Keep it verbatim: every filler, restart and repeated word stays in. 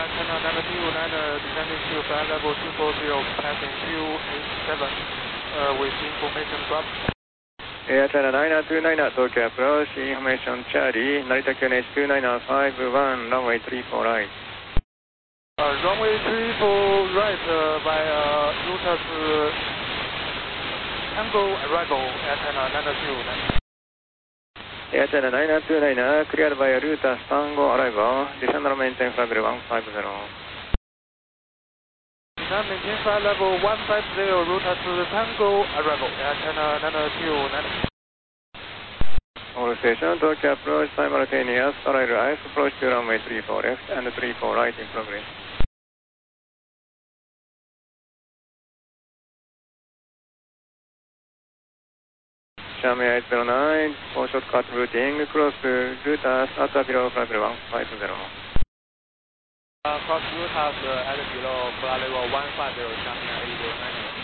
antenna nine two nine, descending to flight level two four zero, passing Q eight seven, uh, with information drop. Air China nine two nine, Tokyo approach, information Charlie, Narita Q N H two nine five one, runway three four right. Uh, runway three four right uh, by uh, Lotus uh, Tango arrival, Air China nine two nine. Air China nine two nine, cleared by Lotus Tango arrival, descend and maintain flight level one five zero. Descend maintain flight level one five zero, Lotus Tango arrival, Air China nine two nine. All station, Tokyo approach simultaneous, parallel ice, approach to runway three four left and three four right in progress. Xiaomi eight zero nine, for shortcut routing, cross to Lotus at below flight level one five zero. Uh, cross Lotus uh, at below flight level one five zero, Xiaomi eight zero nine.